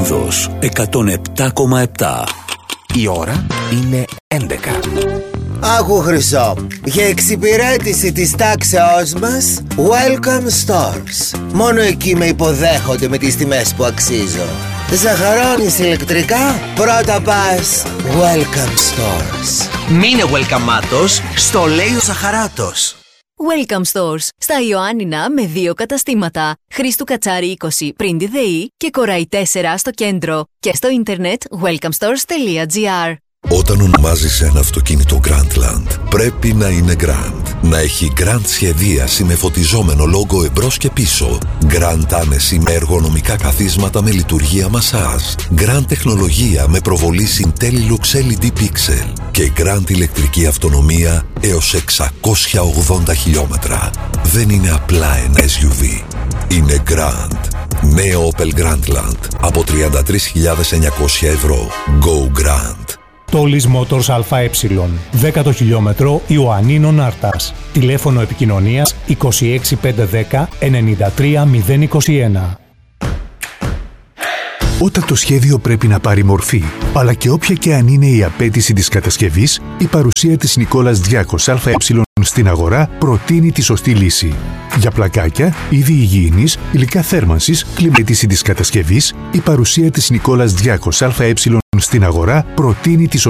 Λίνδος 107,7. Η ώρα είναι 11. Άκου Χρυσό, για εξυπηρέτηση της τάξεώς μας, Welcome Stores. Μόνο εκεί με υποδέχονται με τις τιμές που αξίζω. Ζαχαρώνεις ηλεκτρικά, πρώτα πας Welcome Stores. Μείνε welcome-άτος, στο λέει ο Ζαχαράτος. Welcome Stores, στα Ιωάννινα με 2 καταστήματα. Χρήστου Κατσάρη 20 πριν τη ΔΕΗ και Κοραή 4 στο κέντρο. Και στο ίντερνετ welcomestores.gr. Όταν ονομάζεις ένα αυτοκίνητο Grandland, πρέπει να είναι Grand. Να έχει Grand σχεδίαση με φωτιζόμενο λόγο εμπρός και πίσω. Grand άνεση με εργονομικά καθίσματα με λειτουργία μασάζ. Grand τεχνολογία με προβολή Intellilux LED Pixel. Και Grand ηλεκτρική αυτονομία έως 680 χιλιόμετρα. Δεν είναι απλά ένα SUV. Είναι Grand. Νέο Opel Grandland από 33.900 ευρώ. Go Grand. Τόλις Motors ΑΕ, 10ο χιλιόμετρο Ιωαννίνων Άρτας. Τηλέφωνο επικοινωνίας 26510 93021. Όταν το σχέδιο πρέπει να πάρει μορφή, αλλά και όποια και αν είναι η απέτηση της κατασκευής, η παρουσία της Νικόλας Διάκος ΑΕ στην αγορά προτείνει τη σωστή λύση. Για πλακάκια, είδη υγιεινής, υλικά θέρμανσης, κλιμάτιση της κατασκευής, η παρουσία της Νικόλας Διάκος ΑΕ στην αγορά προτείνει τη σωστή